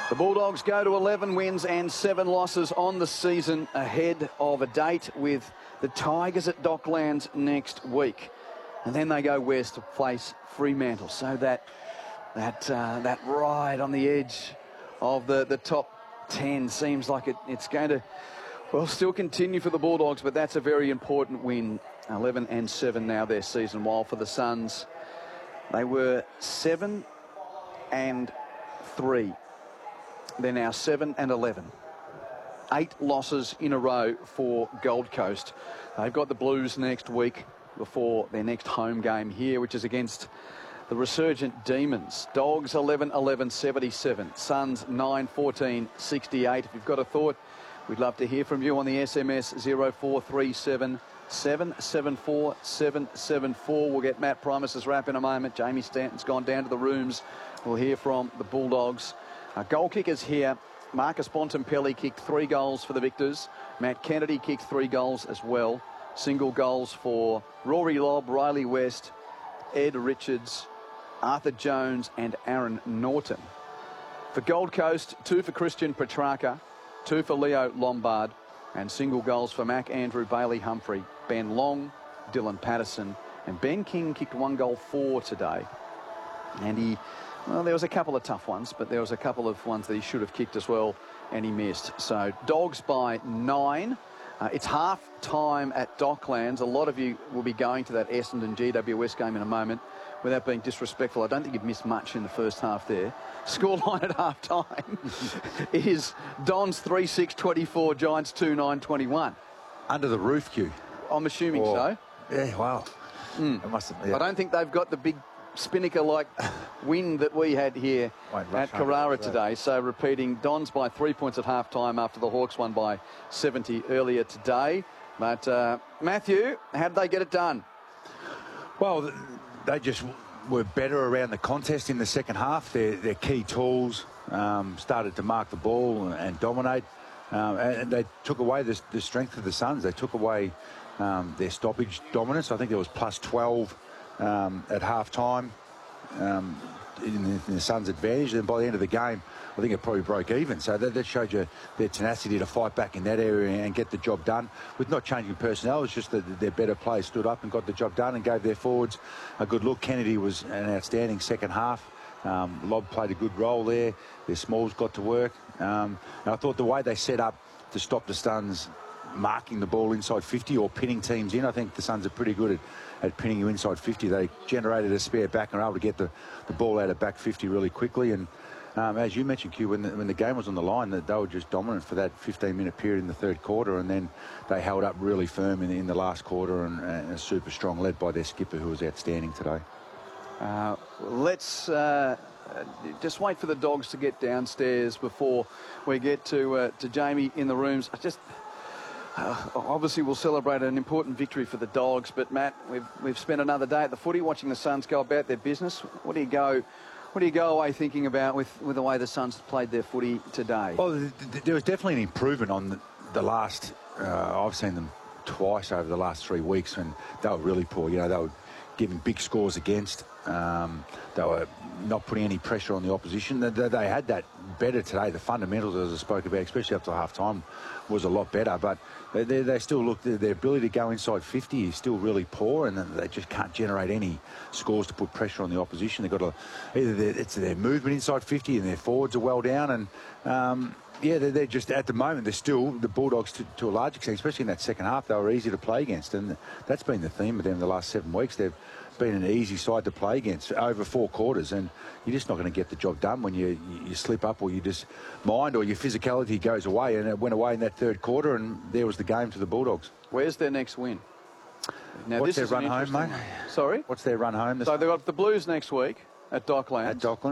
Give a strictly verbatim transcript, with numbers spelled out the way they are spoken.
The Bulldogs go to eleven wins and seven losses on the season, ahead of a date with the Tigers at Docklands next week. And then they go west to face Fremantle. So that that uh, that ride on the edge of the, the top ten seems like it, it's going to, well, still continue for the Bulldogs, but that's a very important win. eleven and seven now their season, while for the Suns, they were seven and three. They're now seven and eleven. Eight losses in a row for Gold Coast. They've got the Blues next week before their next home game here, which is against the resurgent Demons. Dogs eleven eleven seventy-seven. Suns nine fourteen sixty-eight. If you've got a thought, we'd love to hear from you on the S M S zero four three seven seven seven four seven seven four. We'll get Matt Primus' wrap in a moment. Jamie Stanton's gone down to the rooms. We'll hear from the Bulldogs. Uh, goal kickers here. Marcus Bontempelli kicked three goals for the Victors. Matt Kennedy kicked three goals as well. Single goals for Rory Lobb, Riley West, Ed Richards, Arthur Jones and Aaron Norton. For Gold Coast, two for Christian Petrarca, two for Leo Lombard, and single goals for Mac Andrew, Bailey Humphrey, Ben Long, Dylan Patterson, and Ben King kicked one goal for today. And he, well, there was a couple of tough ones, but there was a couple of ones that he should have kicked as well, and he missed. So Dogs by nine. Uh, it's half time at Docklands. A lot of you will be going to that Essendon G W S game in a moment. Without being disrespectful, I don't think you'd missed much in the first half there. Scoreline at half time is Dons three six twenty-four, Giants two nine twenty-one. Under the roof, Q. I'm assuming or, so. Yeah, wow. Mm. It must have, yeah. I don't think they've got the big Spinnaker-like win that we had here at Carrara today. So repeating, Dons by three points at half-time after the Hawks won by seventy earlier today. But, uh, Matthew, how did they get it done? Well, they just were better around the contest in the second half. Their, their key tools um, started to mark the ball and, and dominate. Um, and, and they took away the, the strength of the Suns. They took away um, their stoppage dominance. I think there was plus twelve um, at half-time um, in, the, in the Suns' advantage. And by the end of the game, I think it probably broke even. So that, that showed you their tenacity to fight back in that area and get the job done with not changing personnel. It's just that their better players stood up and got the job done and gave their forwards a good look. Kennedy was an outstanding second half. Um, Lobb played a good role there. Their smalls got to work. Um, and I thought the way they set up to stop the Suns marking the ball inside fifty or pinning teams in, I think the Suns are pretty good at, at pinning you inside fifty. They generated a spare back and were able to get the, the ball out of back fifty really quickly. And Um, as you mentioned, Q, when the, when the game was on the line, that they were just dominant for that fifteen minute period in the third quarter, and then they held up really firm in, in the last quarter and, and super strong, led by their skipper, who was outstanding today. Uh, let's uh, just wait for the Dogs to get downstairs before we get to uh, to Jamie in the rooms. I just uh, obviously we'll celebrate an important victory for the Dogs, but Matt, we've we've spent another day at the footy watching the Suns go about their business. What do you go? What do you go away thinking about with, with the way the Suns played their footy today? Well, th th there was definitely an improvement on the, the last. Uh, I've seen them twice over the last three weeks, and they were really poor. You know, they were giving big scores against. Um, they were not putting any pressure on the opposition. They, they, they had that better today. The fundamentals, as I spoke about, especially up to half time, was a lot better. But they, they, they still look, their, their ability to go inside fifty is still really poor, and they just can't generate any scores to put pressure on the opposition. They've got to, either their, it's their movement inside fifty and their forwards are well down. And um, yeah, they're, they're just, at the moment, they're still, the Bulldogs to, to a large extent, especially in that second half, they were easy to play against. And that's been the theme of them the last seven weeks. They've been an easy side to play against over four quarters, and you're just not going to get the job done when you, you you slip up, or you just mind, or your physicality goes away. And it went away in that third quarter, and there was the game to the Bulldogs. Where's their next win? Now, What's this their is run home, mate? Sorry? What's their run home? So they've got the Blues next week at Docklands. At Docklands.